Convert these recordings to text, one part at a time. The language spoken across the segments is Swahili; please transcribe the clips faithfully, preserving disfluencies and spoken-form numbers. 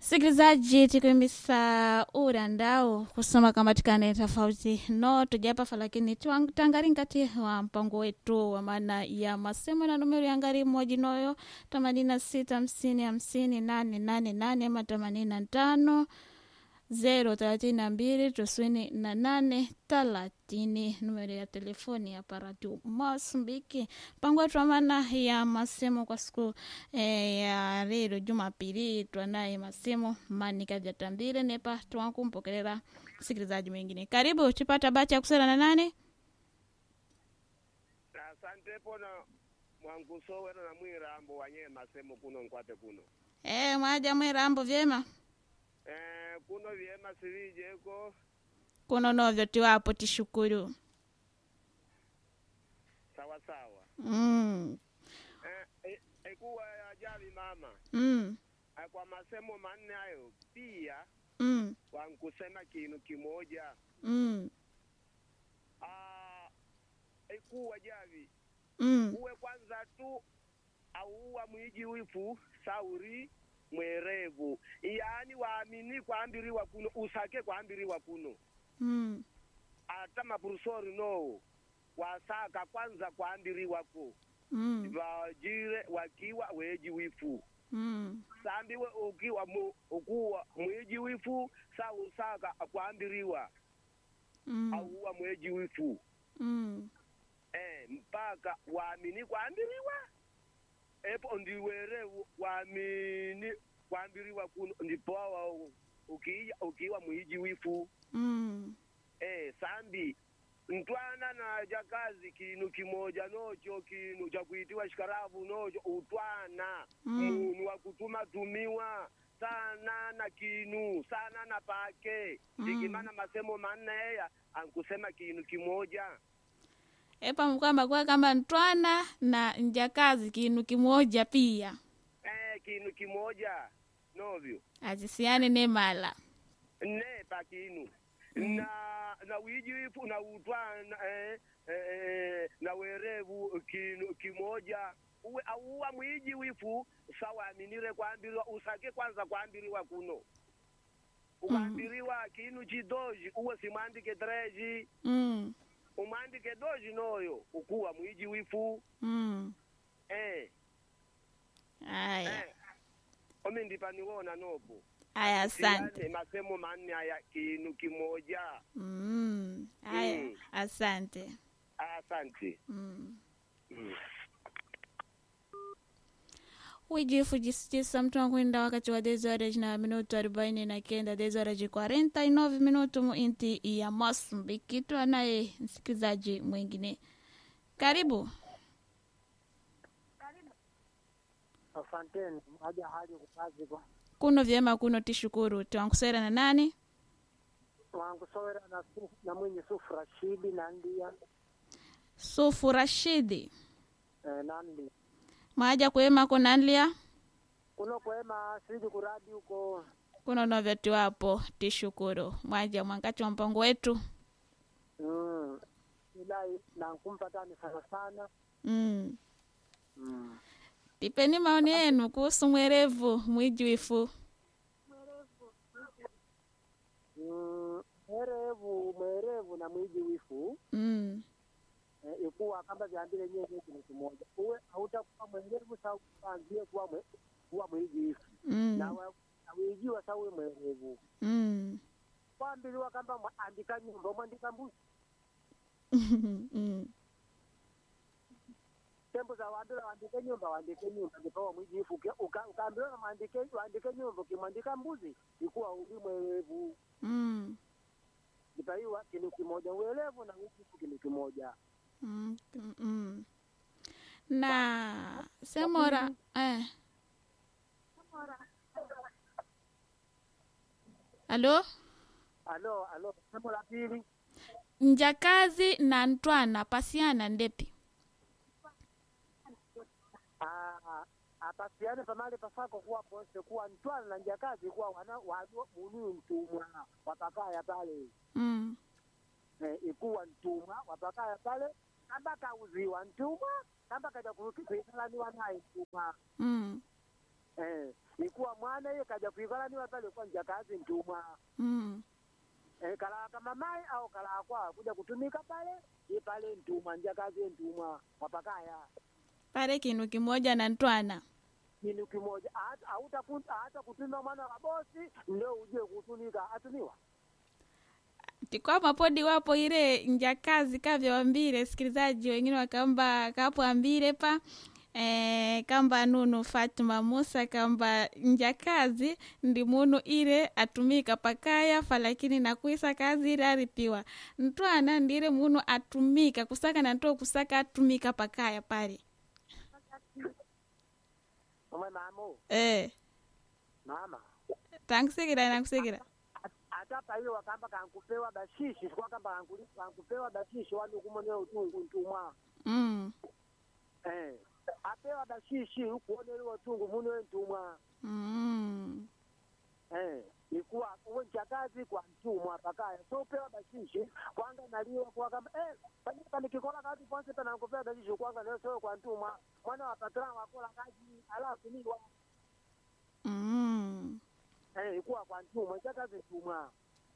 Sikilizaji tikuimisa urandao kusoma kamatikane tofauti no tujapa lakini tuangari ngati wa mpango wetu wa maana ya masemo na numero ya ngari moja noyo themanini na sita hamsini hamsini nane nane nane ama themanini na tano zero thelathini na mbili tisini na nane thelathini. Numero ya telefoni ya paratu Masumbiki. Mpango wetu wa maana ya masemo kwa siku eh, ya leo Jumapili tuanaye masemo manika jatambile nepa tuankumpokelera sikilizaji mwingine. Karibu tupata bahati ya kusema na nane. Asante pona mwangu sowero na mwirambo wanye masemo kuno nkwate kuno. Eh mwaja mwirambo vyema. Eh kuno vyema silijeko. Kuno novyo tiwapo tishukuru. Sawa sawa. Mm. Eh ekuwa e, ajali mama. Mm. E, kwa masemo manne hayo pia Mm. wankusema kinu kimoja. Mm. Ah ekuwa javi. Mm. Uwe kwanza tu auwa mwiji wifu sauri mwerevu. Yaani waamini kwambiriwa kuno usake kwambiriwa kuno. Mm. Ata maprusori no wasaka kwanza kwambiriwa ko. Mm. Vajire wakiwa weji wifu. Mm. Sambiwe ukiwa mu, ukuwa mweji wifu sa usaka kwambiriwa. Mm. Auwa mweji wifu. Mm. Eh mpaka waamini kwambiriwa. Epo ndiwere waamini kwambiriwa kuno ndipo ukiwa ukiwa mweji wifu. Mm. Eh sambi ntwana na jakazi kinu kimoja nocho kinu cha kuitiwa shikaravu nocho utwana Mm. munu wa kutuma tumiwa sana na kinu sana na pake Mm. ikimana masemo manne ya ankusema kinu kimoja. Epa mkwamba kwa kama ntwana na njakazi kinu kimoja pia. Eh kinu kimoja novyo. Azisiane ne mala. Ne pa kinu. Mm. Na na wijifu na utwana eh, eh, na werevu kinu kimoja uwe auwa mwiji wifu sawa aminire kwambiriwa usake kwanza kwambiriwa kuno ukwambiriwa mm. kinu chidoji uwe simandike treji Mm. umandike doji noyo ukuwa mwiji wifu. Mm. Eh Aya. eh omi ndipaniwona nopo. Aya asante. Yani masemo manne haya kinu kimoja. Mm. Aya Mm. asante. Asante. Mm. Mm. Wijifu jisitisa mtu wakwenda wakati wa dezi horas na minuto arobaini na kenda dezi horas de quarenta e nove minuto mu inti ya Masumbiki. Tuanaye msikilizaji mwingine. Karibu. Asanteni, haja hali kukazi kwa. Kuno vyema kuno tishukuru. Tuankusera na nani? Wangu sowera na su, na mwenye Sufu Rashidi na ndia. Sufu Rashidi. Eh, nandi. Maja kuema ko nanlia? Kuno kwema siji kuradi uko. Kuno novyo tiwapo tishukuru. Maja mwangati wa mpango wetu. Mm. Ilai na nkumpatani sana sana. Mm. Mm. Tipeni maoni yenu kuhusu mwerevu mwijifu. Mm. Mwerevu, mwerevu na mwiji wifu. Mm. Eh, ikuwa kamba viambile nye nye kinu kimoja. Uwe hautakuwa mwerevu sa kuanzie kuwa mwe, kuwa mwiji wifu. Mm. Na wa, na wijiwa sa uwe mwerevu. Mm. Kwa mbiliwa kamba andika nyumba, mwandika mbuzi. Mm. Tembo za wandula waandike nyumba, waandike nyumba, ndipo mwijifu ukaambiwa uka waandike waandike nyumba, kimwandika mbuzi ikuwa uli mwerevu. Mm. Nipaiwa kinu kimoja uelevu na mwijifu kinu kimoja. Mm. Mm. Na semora eh. Alo? Alo, alo, sembo la pili. Njakazi na ntwana pasiana ndepi? Ah, apasiane pamale pasako kuwa pose kuwa ntwana na njakazi kuwa wana wajua munu mtumwa wapakaya pale. Mm. Eh, ikuwa mtumwa wapakaya pale kamba kauziwa mtumwa kamba kaja kuruki kuisalani wanaye mtumwa. Mm. Eh, ikuwa mwana maana yeye kaja kuikala ni pale kwa njakazi ntumwa. Mm. Eh, kala kama mai au kala kwa kuja kutumika pale ye pale ntumwa njakazi ntumwa wapakaya. Pale kinu kimoja na ntwana. Kinu kimoja hata hautakuta hata kutumia mwana wa bosi ndio uje kutumika atumiwa. Tikwa mapodi wapo ile njakazi kavya wambire sikilizaji wengine wakamba kapo ambire pa eh, kamba Nunu Fatuma Musa kamba njakazi ndi munu ile atumika pakaya falakini na kuisa kazi ile alipiwa. Ntwana ndile munu atumika kusaka na nto kusaka atumika pakaya pale. Mama mamo. Eh. Mama. Tankusigira na kusigira. Hata pa hiyo wakamba kankupewa bashishi kwa kamba kankupewa bashishi wanu kumonea utungu ntumwa. Mm. Eh. Apewa bashishi kuonelewa utungu munu ntumwa. Mm. Eh. Ikuwa uwe njakazi kwa ntumwa pakaya. So pewa bashishi kwanga naliwa kwa kamba eh panyika nikikola kazi kwanza tena nakupewa bashishi kwanga leo so kwa ntumwa. Mwana wa patrona wakola kazi alafu niwa. Mm. Eh, ikuwa kwa ntumwa njakazi ntumwa.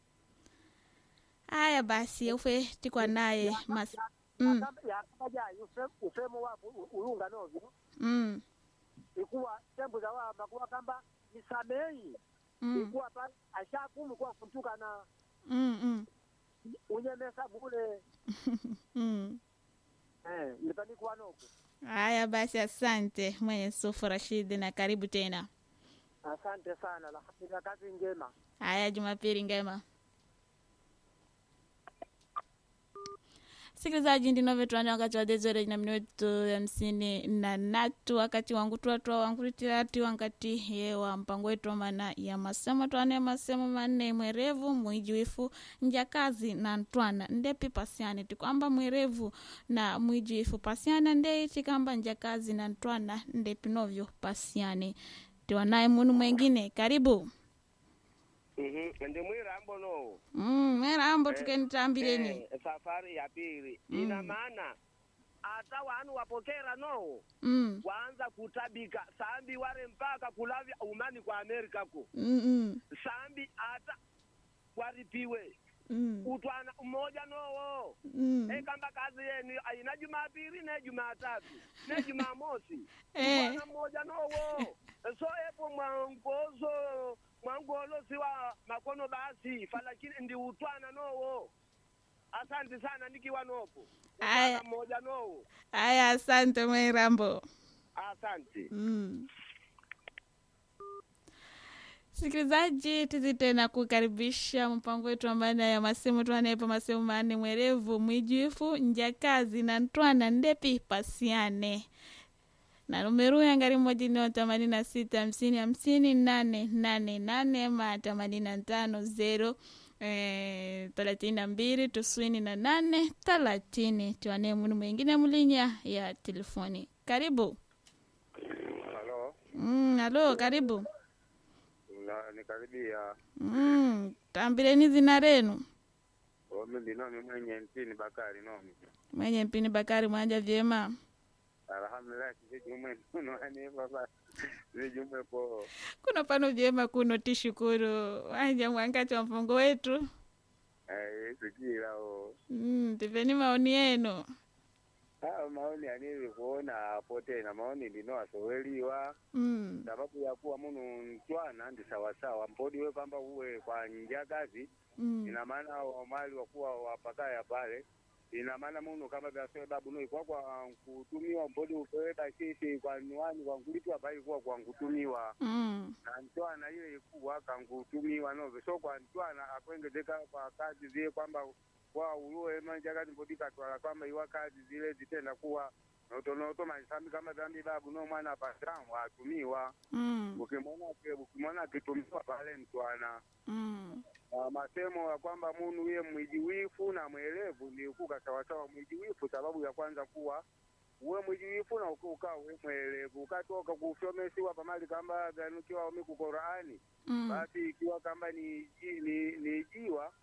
Aya basi ufe tikwa naye mas Mm. Ya kaja ufemo wapo ulunga novyo. Mm. Ikuwa tembo za wa makuwa kamba nisamei. Mm. Ikuwa pa ashakumu kwa kuntuka na Mm. Mm. unyemesa bule. Mm. Eh, nipani kwa noko. Aya basi asante mwenye Sufu Rashidi na karibu tena. Asante sana la hafidha kazi njema. Aya Jumapili ngema. Sikilizaji ndinove tuane wakati wa dezore na minuto hamsini na natu wakati wangu tuatua wangu ritirati wakati yewa mpango wetu mana ya masemo tuane masemo manne mwerevu mwijuifu njakazi na ntwana ndepi pasiane tikwamba mwerevu na mwijuifu pasiane nde itikamba njakazi na ntwana ndepi novyo pasiane tiwanaye munu mwengine karibu. Mhm, ndi mwirambo no. Mm, mwirambo tukenitambireni. Eh, safari ya pili. Mm. Ina maana hata wanu wapokera no. Mm. Waanza kutabika sambi wale mpaka kulavya umani kwa Amerika ko. Mm. Mm. Sambi hata waripiwe. Mm. Utwana mmoja no. Mm. Eh, kamba kazi yenu aina Jumapili na Jumatatu na Jumamosi. Eh. Utwana mmoja no. So epo mwangozo mwangolo siwa makono basi falakini ndi utwana nowo. Asante sana nikiwa nopo. Aya Mmoja nowo. Aya asante mwirambo. Asante. Mm. Sikilizaji tizi tena kukaribisha mpango wetu wa maana ya masemo tuanepa masemo manne mwerevu mwijuifu njakazi na ntwana ndepi pasiane. Na numeru ya ngari moja ni themanini na sita hamsini hamsini nane nane nane ma themanini na tano zero eh, thelathini na mbili tisini na nane thelathini. Tuane munu mwingine mulinya ya telefoni. Karibu. Halo. Mm, halo karibu. Na nikaribia. Mm, tambireni zina renu. Omi ndinomi mwenye Mpini Bakari nomi. Mwenye Mpini Bakari mwanja vyema. Alhamdulillah sijumwe nani baba. Sijumwe po. Kuna pano vyema kuno tishukuru. Wanja mwangati wa mfungo wetu. Eh, sikira o. Mm, tiveni maoni yenu. Ah, maoni anili kuona pote na maoni ndino asoweliwa. Mm. Sababu ya kuwa munu ntwana ndi sawa sawa. Mpodi we kwamba uwe kwa njakazi. Mm. Ina maana wamali wakuwa wapakaya pale. Ina maana munu kama vya babu no kwa kwa kutumiwa mbodi upeleka sisi kwa nwani kwa kulipwa bali kwa kwa kutumiwa. Mm. Na ntwana ile ikuwa kan kutumiwa no so kwa ntwana akwengezeka kwa kazi zile kwamba kwa uloe manja kati mbodi katwala kwamba iwa kazi zile zitenda kuwa notonoto maisami kama dhambi babu no mwana patramu atumiwa. Mm. Ukimwona ukimwona kitumiwa pale ntwana. Mm. Uh, masemo ya kwamba munu ye mwijiwifu na mwelevu ni ukuka sawasawa mwijiwifu sababu ya kwanza kuwa uwe mwijiwifu na ukuka uwe mwelevu ukatoka kusomesiwa pamali kamba ganukiwa omiku Qur'ani. Mm. Basi ikiwa kamba ni, ni, ni jiwa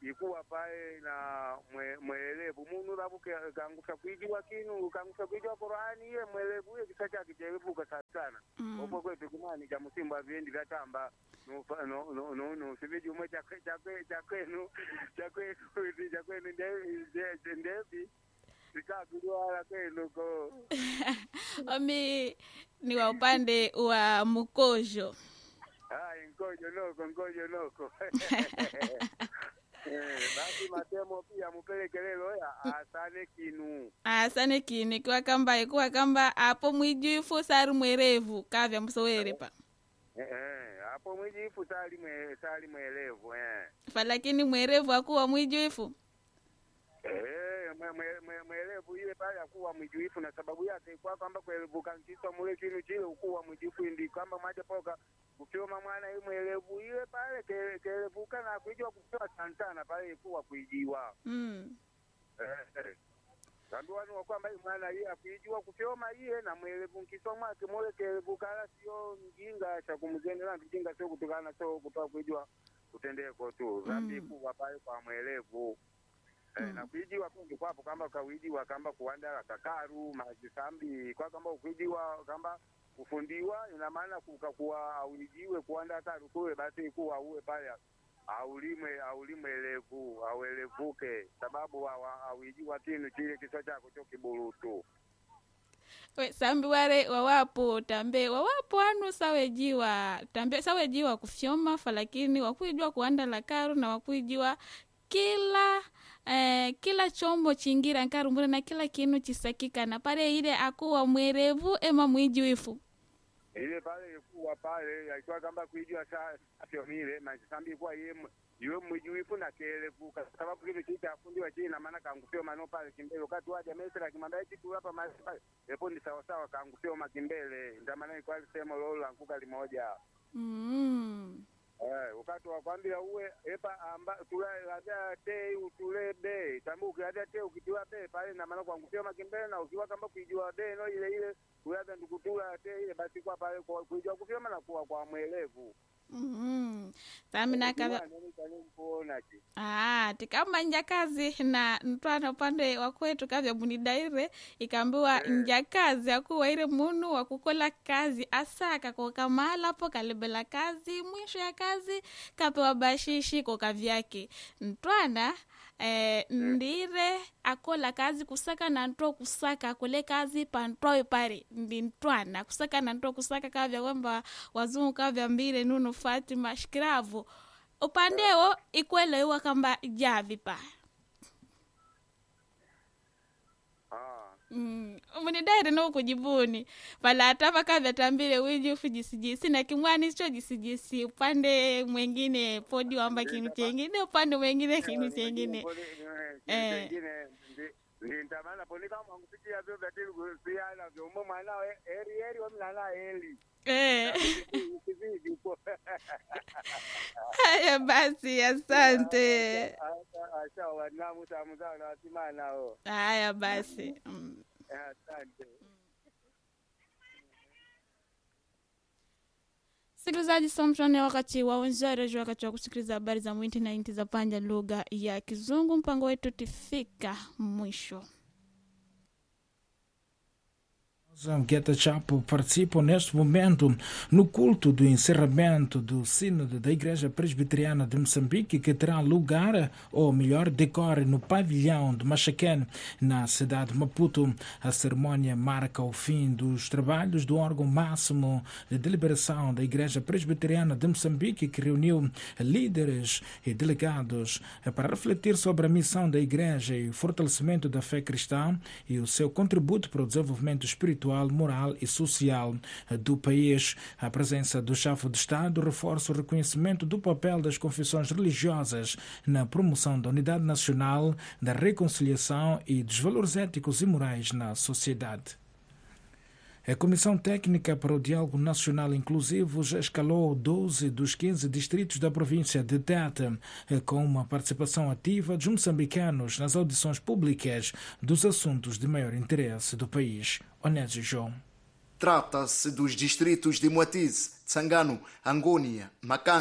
ikuwa pale na mwe, mwelevu munu labuke kangusa kuijiwa kinu kangusa kuijiwa Qur'ani ye mwelevu ye kisa chake cherevuka sana Mm. opo kwetu kumani cha musimba vyendi gatamba no no no no no siviji umwe cha cha cha kwenu cha kwenu cha kwenu ndevi ndevi sikabiliwa kwenu ko Omi ni wa upande wa Mukojo. ah ngojo noko ngojo noko eh basi matemo pia mupeleke lelo ya asane kinu Asane kini kwa kamba ikuwa kamba apo mwijuifu sari mwerevu kavya msowere pa. eh eh hapo mwijifu sali mwe sali mwelevu eh Falakini mwerevu akuwa mwijuifu. eh mwe mwe mwelevu ile pale akuwa mwijuifu na sababu yake kwa kwamba kuelevuka nkiswa mule kinu chile ukuwa mwijuifu ndi kwamba maja poka kufioma mwana ile mwelevu ile pale keelevuka na kuijua kufioma santana pale ikuwa kuijiwa Mm. eh Kandu wanu kwamba mwana yeye akijua kufioma yeye na mwelevu nkisoma akimole keelevukala sio mjinga cha kumjenga mjinga sio kutokana sio kutoa kujua kutendeko tu zambi Mm. kuwa pale kwa mwelevu eh, Mm. na kuijiwa kungi kwapo kamba kawijiwa kamba kuanda kakaru majisambi kwa kamba kuijiwa kamba kufundiwa ina maana kukakuwa aujiwe kuanda karu kule basi kuwa uwe pale aulimwe aulimwe elevu auelevuke sababu auijiwa kinu chile kiso chako cho kiburutu We sambi wale wawapo tambe wawapo anu sawejiwa tambe sawejiwa kufyoma falakini wakuijua kuanda la karu na wakuijua kila eh, kila chombo chingira nkaru mbure na kila kinu chisakika na pale ile akuwa mwerevu ema mwijuifu. ile pale kuwa pale yaitwa kamba kuijua saa sio mile majisambi kwa yeye yeye mwijuifu na keelevuka sababu kile kitu afundiwa chini maana kaangufio mano pale kimbele wakati waje mesra kimambia kitu hapa mali pale hapo ni sawa sawa kaangufio makimbele ndio maana ilikuwa sema lolo anguka limoja Mm. eh wakati wa kwambia uwe epa amba tulala te utulebe tambuka hata te ukijua be pale na maana kaangufio makimbele na ukiwa kama kuijua be no ile ile uyaza ndukutula te ile basi kwa pale kuijua kufio na kuwa kwa mwelevu. Mm. Tamina kava kuonaje ah tikamba njakazi na ntwana upande wa kwetu kavya munidaire ikambiwa Eh. njakazi akuwa ile munu wa kukola kazi asaka kwa kamala hapo kalebela kazi mwisho ya kazi kapewa bashishi kwa kavyake ntwana eh, ndire akola kazi kusaka na ntro kusaka akole kazi pantroe pare ndi ntwana kusaka na ntro kusaka kavya kwamba wazungu kavya mbire nuno Fatima shkravu upandewo ikwelewa kamba javi pa ah mm. Munidaire no kujibuni pala atapa kavya tambile wiji ufujisijisi na kimwani cho jisijisi upande mwengine podi wamba kinu chengine upande mwengine kinu chengine eh ndi ntamana poni kama ngupitia vyo vatilu kusiana vyo mmo mwana eri eri wa mlala eli eh. kizidi kwa Haya basi asante. acha wanamu samuzao na wasimana ho Haya basi mm. asante Sikilizaji somtrone wakati wa wenzerejo wakati wa kusikiliza habari za mwinti na inti za panja lugha ya Kizungu. Mpango wetu tifika mwisho. Guetta Chapo participam neste momento no culto do encerramento do Sínodo da Igreja Presbiteriana de Moçambique, que terá lugar, ou melhor, decorre no pavilhão de Machaquén, na cidade de Maputo. A cerimônia marca o fim dos trabalhos do órgão máximo de deliberação da Igreja Presbiteriana de Moçambique, que reuniu líderes e delegados para refletir sobre a missão da Igreja e o fortalecimento da fé cristã e o seu contributo para o desenvolvimento espiritual, moral e social do país. A presença do chefe de Estado reforça o reconhecimento do papel das confissões religiosas na promoção da unidade nacional, da reconciliação e dos valores éticos e morais na sociedade. A Comissão Técnica para o Diálogo Nacional Inclusivo já escalou doze dos quinze distritos da província de Tete, com uma participação ativa dos moçambicanos nas audições públicas dos assuntos de maior interesse do país. Onésio João. Trata-se dos distritos de Moatize, Tsangano, Angônia, Macanga,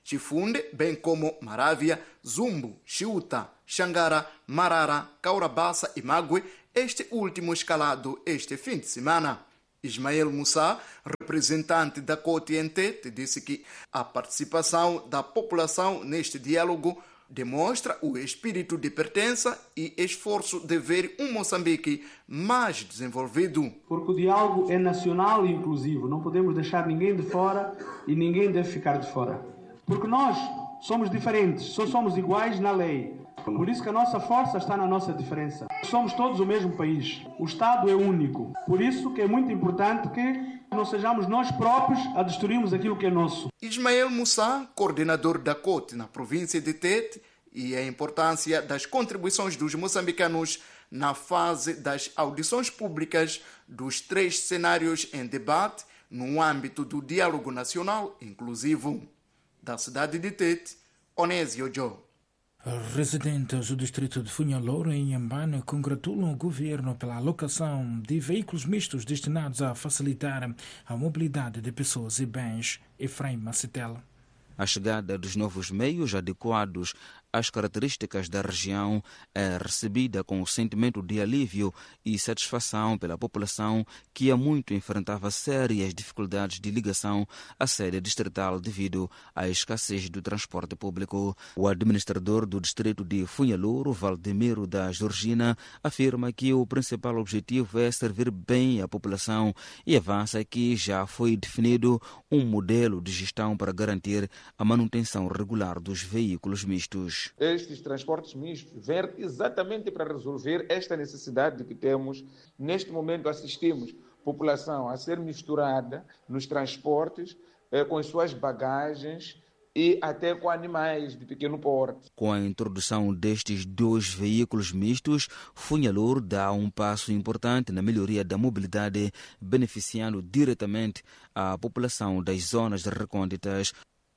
Chifunde, bem como Maravia, Zumbo, Chiuta, Xangara, Marara, Caurabassa e Mague, este último escalado este fim de semana. Ismael Moussa, representante da COTE em Tete, disse que a participação da população neste diálogo demonstra o espírito de pertença e esforço de ver um Moçambique mais desenvolvido. Porque o diálogo é nacional e inclusivo. Não podemos deixar ninguém de fora e ninguém deve ficar de fora. Porque nós somos diferentes, só somos iguais na lei. Por isso que a nossa força está na nossa diferença. Somos todos o mesmo país. O Estado é único. Por isso que é muito importante que não sejamos nós próprios a destruirmos aquilo que é nosso. Ismael Moussa, coordenador da COTE na província de Tete, e a importância das contribuições dos moçambicanos na fase das audições públicas dos três cenários em debate no âmbito do diálogo nacional inclusivo. Da cidade de Tete, Onésio Joe. Residentes do distrito de Funhalouro, em Inhambane, congratulam o governo pela alocação de veículos mistos destinados a facilitar a mobilidade de pessoas e bens. Efraim Macitel. A chegada dos novos meios adequados às características da região é recebida com um sentimento de alívio e satisfação pela população que há muito enfrentava sérias dificuldades de ligação à sede distrital devido à escassez do transporte público. O administrador do distrito de Funhalouro, Valdemiro da Georgina, afirma que o principal objetivo é servir bem a população e avança que já foi definido um modelo de gestão para garantir a manutenção regular dos veículos mistos. Estes transportes mistos vêm exatamente para resolver esta necessidade que temos. Neste momento assistimos a população a ser misturada nos transportes eh, com as suas bagagens e até com animais de pequeno porte. Com a introdução destes dois veículos mistos, Funhalouro dá um passo importante na melhoria da mobilidade, beneficiando diretamente a população das zonas recônditas.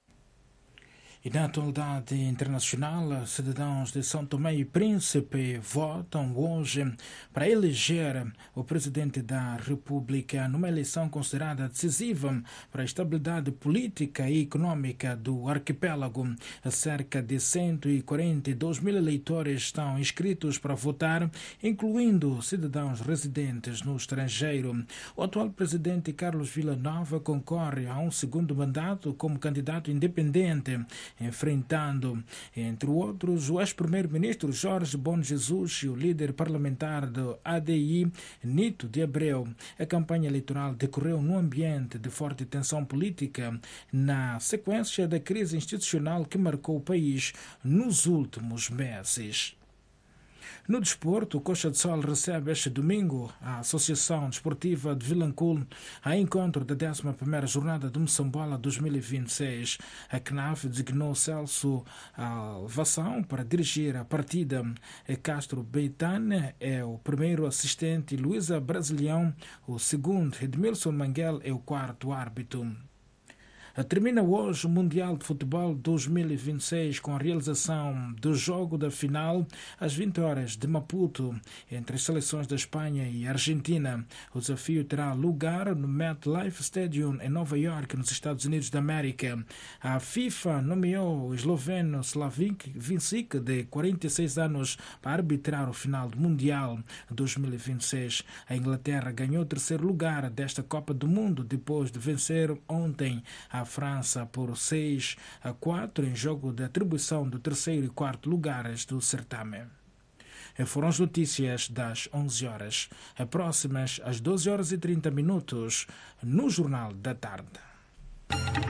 E na atualidade internacional, cidadãos de São Tomé e Príncipe votam hoje para eleger o presidente da República numa eleição considerada decisiva para a estabilidade política e econômica do arquipélago. Cerca de cento e quarenta e dois mil eleitores estão inscritos para votar, incluindo cidadãos residentes no estrangeiro. O atual presidente Carlos Villanova concorre a um segundo mandato como candidato independente, enfrentando, entre outros, o ex-primeiro-ministro Jorge Bom Jesus e o líder parlamentar do A D I, Nito de Abreu. A campanha eleitoral decorreu num ambiente de forte tensão política na sequência da crise institucional que marcou o país nos últimos meses. No desporto, o Coxa de Sol recebe este domingo a Associação Desportiva de Vilanculo a encontro da décima primeira jornada do Moçambola dois mil e vinte e seis. A C N A F designou Celso Alvação para dirigir a partida. Castro Beitane é o primeiro assistente e Luísa Brasilião o segundo. Edmilson Manguel é o quarto árbitro. Termina hoje o Mundial de Futebol dois mil e vinte e seis com a realização do jogo da final às vinte horas de Maputo entre as seleções da Espanha e Argentina. O desafio terá lugar no MetLife Stadium em Nova York, nos Estados Unidos da América. A FIFA nomeou o esloveno Slavik Vincic, de quarenta e seis anos, para arbitrar o final do Mundial dois mil e vinte e seis. A Inglaterra ganhou o terceiro lugar desta Copa do Mundo depois de vencer ontem a França por seis a quatro em jogo de atribuição do terceiro e quarto lugares do certame. Foram as notícias das onze horas. As próximas às doze horas e trinta minutos no Jornal da Tarde.